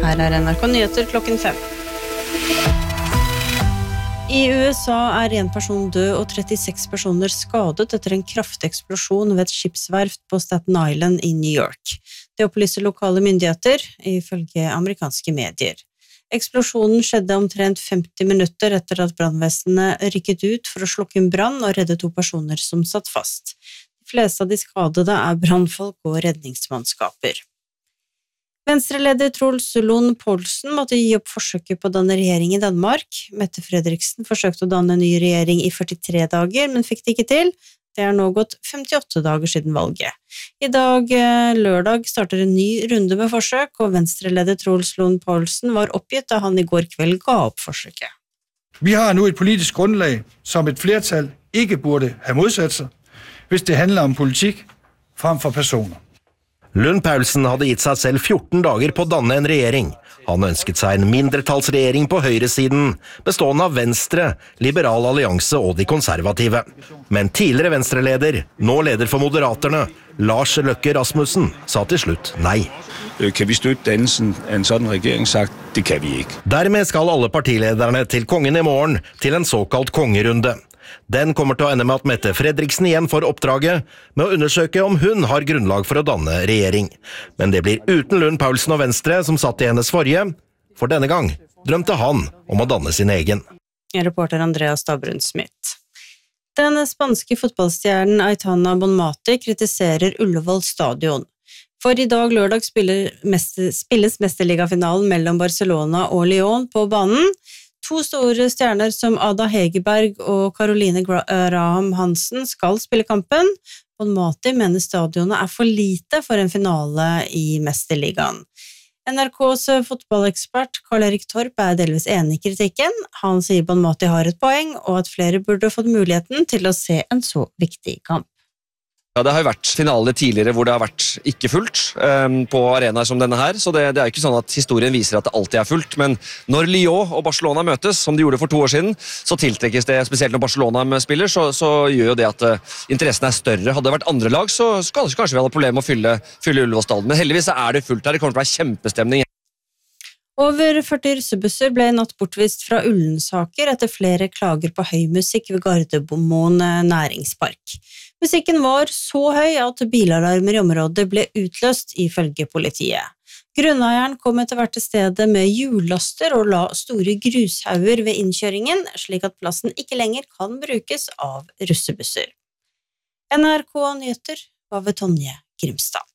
Her NRK Nyheter klokken 5. I USA en person død og 36 personer skadet etter en kraftig eksplosjon ved et skipsverft på Staten Island i New York. Det opplyser lokale myndigheter, ifølge amerikanske medier. Eksplosjonen skjedde omtrent 50 minutter etter at brannvesenet rykket ut for å slukke en brann og redde 2 personer som satt fast. De fleste av de skadede brannfolk og redningsmannskaper. Venstreleder Troels Lund Poulsen måtte gi opp forsøket på å danne regjering i Danmark. Mette Frederiksen forsøkte å danne en ny regjering i 43 dager, men fikk det ikke til. Det nå gått 58 dager siden valget. I dag, lørdag, starter en ny runde med forsøk, og venstreleder Troels Lund Poulsen var oppgitt da han i går kveld ga opp forsøket. Vi har nu et politisk grundlag, som et flertal ikke burde have modsat sig, hvis det handler om politikk frem for personer. Lund Poulsen hadde gitt seg selv 14 dager på å danne en regjering. Han ønsket seg en mindretallsregjering på høyresiden, bestående av Venstre, Liberal Allianse og de konservative. Men tidligere venstreleder, nå leder for Moderaterne, Lars Løkke Rasmussen, sa til slutt nei. Kan vi støtte dannelsen av en sådan regjering? Sagt, det kan vi ikke. Dermed skal alle partilederne til kongen i morgen til en såkalt kongerunde. Den kommer til å ende med at Mette Frederiksen igjen får oppdraget med å undersøke om hun har grunnlag for å danne regjering. Men det blir uten Lund Poulsen og Venstre som satt i hennes forrige. For denne gang drømte han om å danne sin egen. Reporter Andreas Stabrun-Smith. Den spanske fotballstjernen Aitana Bonmati kritiserer Ullevål stadion. For i dag lørdag spilles mesterligafinalen mellom Barcelona og Lyon på banen. 2 store stjerner som Ada Hegerberg og Caroline Graham Hansen skal spille kampen. Bonmati mener stadionet for lite for en finale i Mesterligaen. NRKs fotballekspert Karl-Erik Torp delvis enig i kritikken. Han sier Bonmati har et poeng, og at flere burde fått muligheten til å se en så viktig kamp. Ja, det har jo vært finaler tidligere hvor det har vært ikke fullt på arenaer som denne her, så det er ikke sånn at historien viser at det alltid fullt, men når Lyon og Barcelona møtes, som de gjorde for 2 år siden, så tiltrekkes det, spesielt når Barcelona spiller, så gjør jo det at interessen større. Hadde det vært andre lag, så kanskje vi hadde problemer med å fylle Ullevål stadion, men heldigvis det fullt her, det kommer til å være kjempestemning. Over 40 russebusser ble i natt bortvist fra Ullensaker etter flere klager på høy musikk ved Gardermoen næringspark. Musikken var så høy at bilalarmer i området ble utløst ifølge politiet. Grunneieren kom etter hvert til stedet med hjullaster og la store grushauger ved innkjøringen, slik at plassen ikke lenger kan brukes av russebusser. NRK Nyheter var ved Tonje Grimstad.